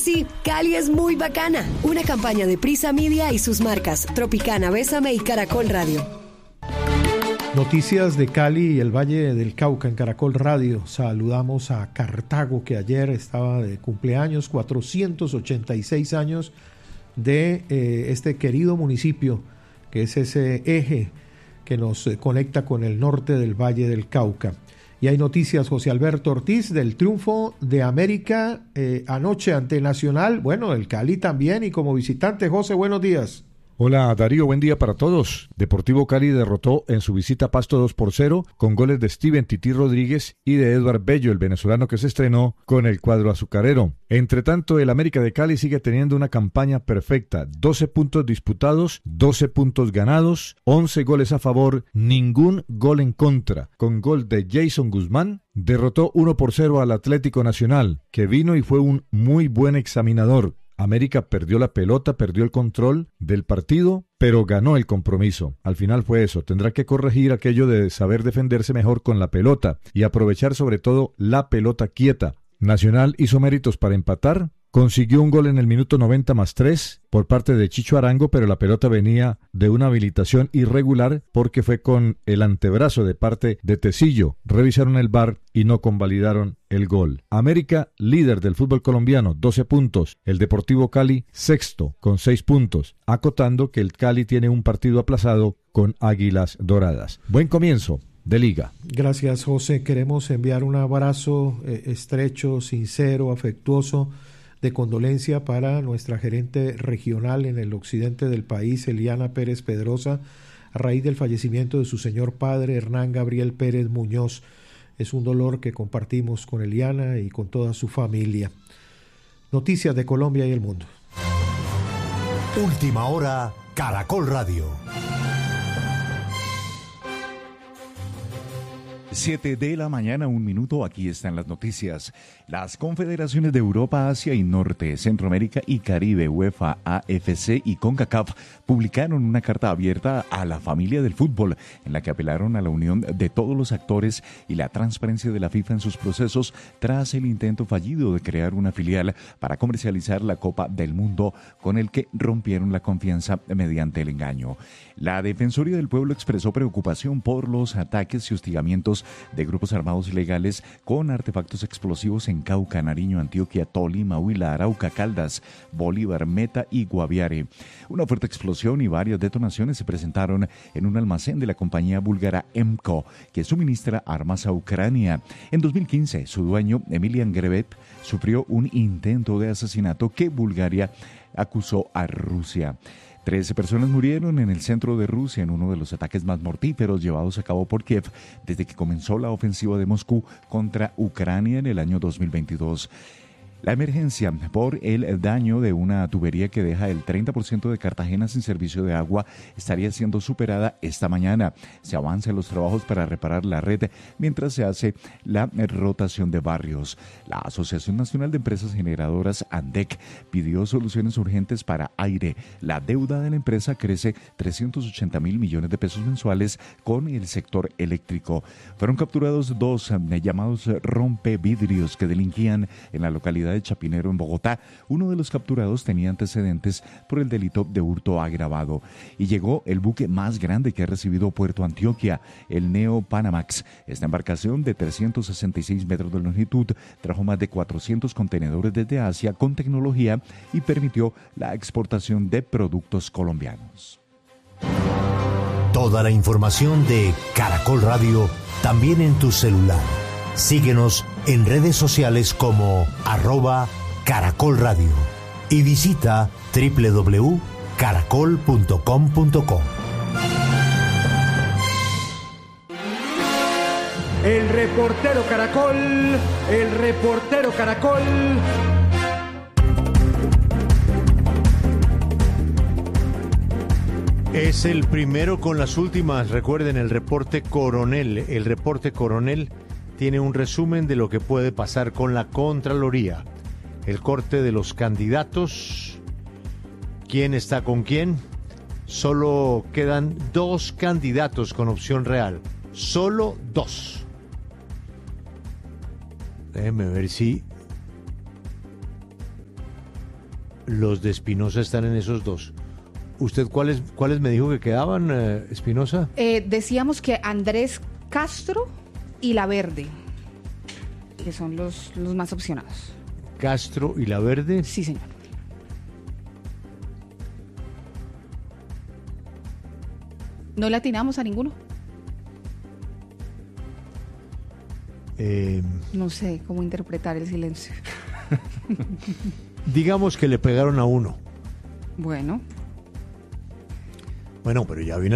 sí, Cali es muy bacana. Una campaña de Prisa Media y sus marcas Tropicana, Bésame y Caracol Radio. Noticias de Cali y el Valle del Cauca en Caracol Radio. Saludamos a Cartago, que ayer estaba de cumpleaños, 486 años de este querido municipio, que es ese eje que nos conecta con el norte del Valle del Cauca. Y hay noticias, José Alberto Ortiz, del triunfo de América anoche ante Nacional, bueno, el Cali también, y como visitante. José, buenos días. Hola Darío, buen día para todos. Deportivo Cali derrotó en su visita a Pasto 2-0 con goles de Steven Tití Rodríguez y de Edward Bello, el venezolano que se estrenó con el cuadro azucarero. Entre tanto, el América de Cali sigue teniendo una campaña perfecta, 12 puntos disputados, 12 puntos ganados, 11 goles a favor, ningún gol en contra. Con gol de Jason Guzmán, derrotó 1-0 al Atlético Nacional, que vino y fue un muy buen examinador. América perdió la pelota, perdió el control del partido, pero ganó el compromiso. Al final fue eso, tendrá que corregir aquello de saber defenderse mejor con la pelota y aprovechar sobre todo la pelota quieta. Nacional hizo méritos para empatar, consiguió un gol en el minuto 90+3 por parte de Chicho Arango, pero la pelota venía de una habilitación irregular porque fue con el antebrazo de parte de Tecillo. Revisaron el VAR y no convalidaron el gol. América, líder del fútbol colombiano, 12 puntos. El Deportivo Cali, sexto, con 6 puntos. Acotando que el Cali tiene un partido aplazado con Águilas Doradas. Buen comienzo de liga. Gracias, José. Queremos enviar un abrazo estrecho, sincero, afectuoso, de condolencia para nuestra gerente regional en el occidente del país, Eliana Pérez Pedrosa, a raíz del fallecimiento de su señor padre, Hernán Gabriel Pérez Muñoz. Es un dolor que compartimos con Eliana y con toda su familia. Noticias de Colombia y el mundo. Última hora, Caracol Radio. 7 de la mañana, 1 minuto, aquí están las noticias. Las confederaciones de Europa, Asia y Norte, Centroamérica y Caribe, UEFA, AFC y CONCACAF, publicaron una carta abierta a la familia del fútbol, en la que apelaron a la unión de todos los actores y la transparencia de la FIFA en sus procesos tras el intento fallido de crear una filial para comercializar la Copa del Mundo, con el que rompieron la confianza mediante el engaño. La Defensoría del Pueblo expresó preocupación por los ataques y hostigamientos de grupos armados ilegales con artefactos explosivos en Cauca, Nariño, Antioquia, Tolima, Huila, Arauca, Caldas, Bolívar, Meta y Guaviare. Una fuerte explosión y varias detonaciones se presentaron en un almacén de la compañía búlgara EMCO, que suministra armas a Ucrania. En 2015, su dueño, Emilian Grebev, sufrió un intento de asesinato que Bulgaria acusó a Rusia. 13 personas murieron en el centro de Rusia en uno de los ataques más mortíferos llevados a cabo por Kiev desde que comenzó la ofensiva de Moscú contra Ucrania en el año 2022. La emergencia por el daño de una tubería que deja el 30% de Cartagena sin servicio de agua estaría siendo superada esta mañana. Se avanza en los trabajos para reparar la red mientras se hace la rotación de barrios. La Asociación Nacional de Empresas Generadoras, ANDEC, pidió soluciones urgentes para aire. La deuda de la empresa crece 380.000 millones de pesos mensuales con el sector eléctrico. Fueron capturados 2 llamados rompevidrios que delinquían en la localidad de Chapinero, en Bogotá. Uno de los capturados tenía antecedentes por el delito de hurto agravado. Y llegó el buque más grande que ha recibido Puerto Antioquia, el Neo Panamax. Esta embarcación de 366 metros de longitud trajo más de 400 contenedores desde Asia con tecnología y permitió la exportación de productos colombianos. Toda la información de Caracol Radio también en tu celular. Síguenos en redes sociales como @Caracol Radio y visita www.caracol.com.co. El reportero Caracol, el reportero Caracol. Es el primero con las últimas. Recuerden el reporte Coronel. El reporte Coronel tiene un resumen de lo que puede pasar con la Contraloría. El corte de los candidatos. ¿Quién está con quién? Solo quedan 2 candidatos con opción real. Solo 2. Déjenme ver si Los de Espinosa están en esos dos. ¿Usted cuáles me dijo que quedaban, Espinosa? Decíamos que Andrés Castro y La Verde, que son los más opcionados. Castro y La Verde. Sí, señor. ¿No le atinamos a ninguno? No sé cómo interpretar el silencio. Digamos que le pegaron a uno. Bueno. Bueno, pero ya viene